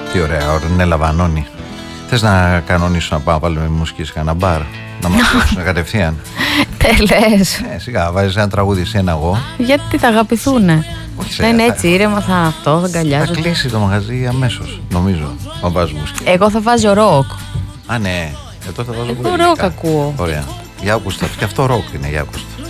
Τι ωραία, Ορνέλα Βανώνη. Θες να κανονίσω να πάω να βάλουμε μουσική σε κανένα μπαρ? Να μας ακούσουν κατευθείαν. Τελές. Σιγά, βάζεις ένα τραγούδι σε ένα εγώ. Γιατί θα αγαπηθούνε. Όχι, Να είναι έτσι ήρεμα, θα αγκαλιάζω. Θα κλείσει το μαγαζί αμέσως, νομίζω. Να βάζει μουσική. Εγώ θα βάζω ροκ. Α, ναι. Εδώ θα βάζω Εγώ ροκ ακούω. Ωραία. Για άκουστε. Και αυτό ροκ είναι, για άκουστε.